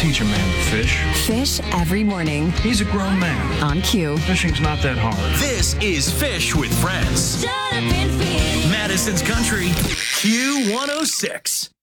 teach a man to fish. Fish every morning He's a grown man. on Q. Fishing's not that hard. This is Fish with Friends. Madison's Country, Q106.